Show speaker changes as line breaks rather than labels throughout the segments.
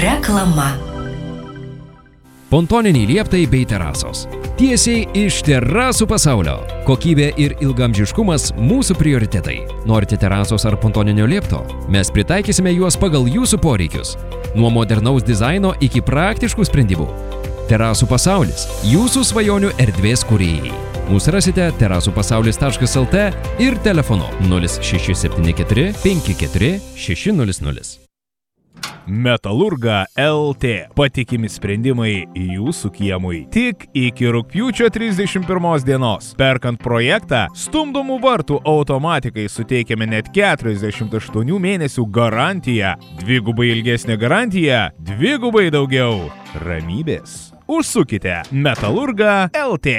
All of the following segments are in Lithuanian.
Reklama.
Pontoniniai lieptai bei terasos. Tiesiai iš terasų pasaulio. Kokybė ir ilgamžiškumas mūsų prioritetai. Norite terasos ar pontoninio liepto? Mes pritaikysime juos pagal jūsų poreikius. Nuo modernaus dizaino iki praktiškų sprendimų. Terasų pasaulis – jūsų svajonių erdvės kūrėjai. Mūsų rasite terasupasaulis.lt ir telefonu 0674 54 600.
Metalurga LT. Patikimi sprendimai jūsų kiemui. Tik iki rugpjūčio 31 dienos. Perkant projektą, stumdomų vartų automatikai suteikiame net 48 mėnesių garantiją. Dvigubai ilgesnė garantija, dvigubai daugiau ramybės. Užsukite Metalurga LT.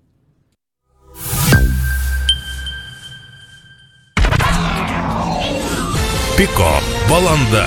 Piko valanda.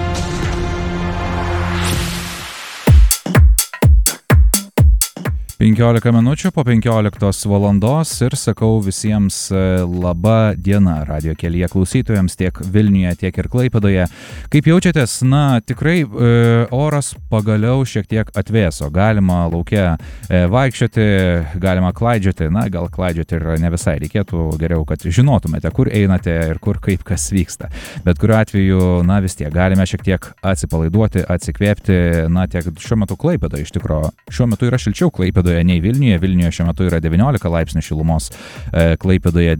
15 minučių po 15 valandos ir sakau visiems laba diena radijo kelyje klausytojams tiek Vilniuje, tiek ir Klaipėdoje. Kaip jaučiatės? Na, tikrai oras pagaliau šiek tiek atvėso. Galima lauke vaikščioti, galima klaidžioti, na, gal klaidžioti ir ne visai. Reikėtų geriau, kad žinotumėte, kur einate ir kur kaip kas vyksta. Bet kuriuo atveju, na, vis tiek galime šiek tiek atsipalaiduoti, atsikvėpti, na, tiek šiuo metu Klaipėdoje iš tikrųjų. Šiuo metu yra šilčiau Klaipėdoje nei Vilniuje. Vilniuje šiuo metu yra 19 laipsnių šilumos, Klaipėdoje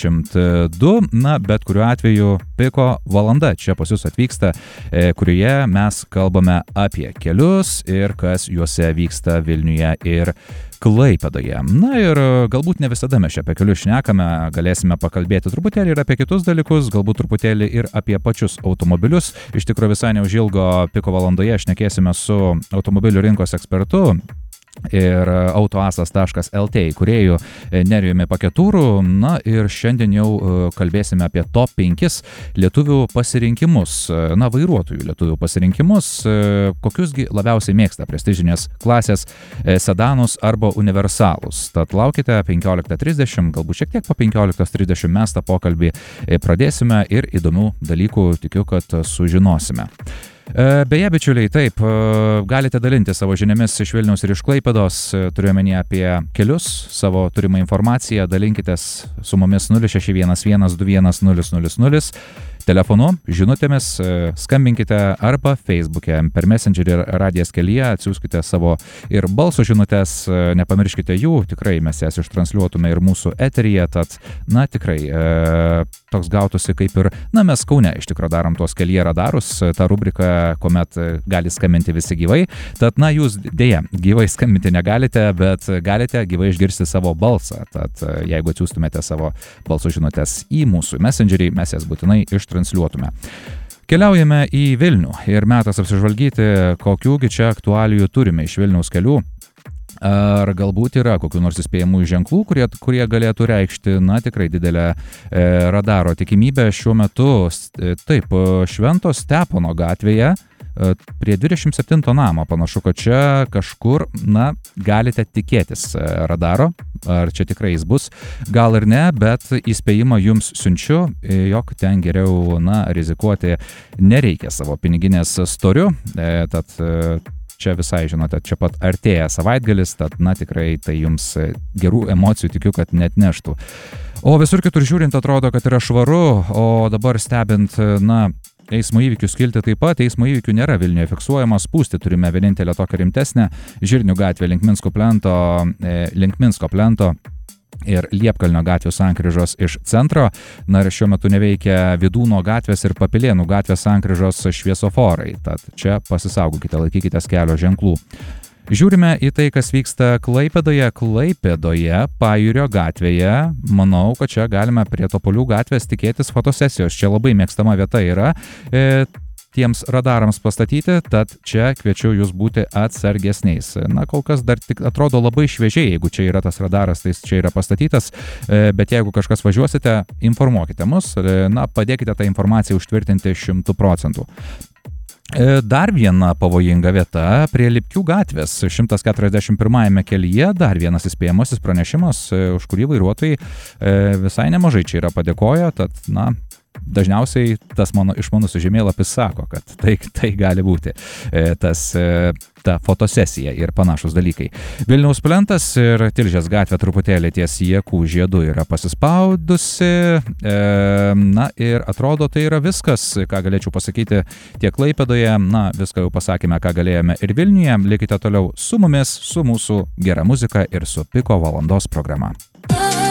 22. Na, bet kuriuo atveju Piko valanda čia pas jūs atvyksta, kurioje mes kalbame apie kelius ir kas juose vyksta Vilniuje ir Klaipėdoje. Na ir galbūt ne visada mes čia apie kelius šnekame, galėsime pakalbėti truputėlį ir apie kitus dalykus, galbūt truputėlį ir apie pačius automobilius. Iš tikrųjų visai neužilgo Piko valandoje šnekėsime su automobilių rinkos ekspertu ir autoasas.lt įkūrėju Nerijumi Paketūru. Na ir šiandien jau kalbėsime apie top 5 lietuvių pasirinkimus, na, vairuotojų lietuvių pasirinkimus, kokiusgi labiausiai mėgsta prestižinės klasės sedanus arba universalus. Tad laukite 15:30, galbūt šiek tiek po 15:30 mes tą pokalbį pradėsime ir įdomių dalykų tikiu, kad sužinosime. Beje, bičiuliai, taip, galite dalinti savo žiniomis iš Vilniaus ir iš Klaipėdos, turiuomenį apie kelius, savo turimą informaciją, dalinkitės su mumis 0611 21 000, telefonu, žinutėmis, skambinkite arba Facebook'e per Messengerį ir radijas kelyje, atsiųskite savo ir balso žinutės, nepamirškite jų, tikrai mes jas ištransliuotume ir mūsų eteryje, tad, na, tikrai, toks gautųsi kaip ir, na, mes Kaune iš tikrųjų darom tuos kelyje radarus, tą rubriką, kuomet gali skambinti visi gyvai, tad, na, jūs dėja gyvai skambinti negalite, bet galite gyvai išgirsti savo balsą, tad jeigu atsiųstumėte savo balso žinutės į mūsų Messengerį, mes jas būtinai transliuotume. Keliaujame į Vilnių ir metas apsižvalgyti, kokiųgi čia aktualijų turime iš Vilniaus kelių. Ar galbūt yra kokių nors įspėjamų ženklų, kurie galėtų reikšti, na, tikrai didelę radaro tikimybę šiuo metu. Taip, Švento Stepono gatvėje prie 27 namo panašu, kad čia kažkur, na, galite tikėtis radaro, ar čia tikrai jis bus, gal ir ne, bet įspėjimą jums siunčiu, jog ten geriau, na, rizikuoti nereikia savo piniginės storiu, tad čia visai, žinote, čia pat artėja savaitgalis, tad, na, tikrai tai jums gerų emocijų tikiu, kad net neštų. O visur kitur žiūrint atrodo, kad yra švaru, o dabar stebint, na, eismo įvykių skilti taip pat, eismo įvykių nėra Vilniuje fiksuojama, spūsti turime vienintelę tokią rimtesnę, Žirnių gatvė link Minsko plento ir Liepkalnio gatvių sankryžos iš centro. Na ir šiuo metu neveikia Vidūno gatvės ir Papilėnų gatvės sankryžos šviesoforai, tad čia pasisaugokite, laikykitės kelio ženklų. Žiūrime į tai, kas vyksta Klaipėdoje, Pajūrio gatvėje. Manau, kad čia galime prie Topolių gatvės tikėtis fotosesijos. Čia labai mėgstama vieta yra tiems radarams pastatyti, tad čia kviečiu jūs būti atsargesniais. Na, kol kas dar tik atrodo labai šviežiai, jeigu čia yra tas radaras, tai čia yra pastatytas, bet jeigu kažkas važiuosite, informuokite mus, na, padėkite tą informaciją užtvirtinti 100%. Dar viena pavojinga vieta prie Lipkių gatvės 141 kelyje, dar vienas įspėjamasis pranešimas, už kurį vairuotojai visai nemažai čia yra padėkoję, tad, na, dažniausiai tas mano išmanusis žemėlapis sako, kad tai gali būti ta fotosesija ir panašus dalykai. Vilniaus plentas ir Tilžės gatvė truputėlį ties Jakų žiedu yra pasispaudusi. Na ir atrodo, tai yra viskas, ką galėčiau pasakyti tiek Klaipėdoje. Na, viską jau pasakėme, ką galėjome ir Vilniuje. Likite toliau su mumis, su mūsų gera muzika ir su Piko valandos programa.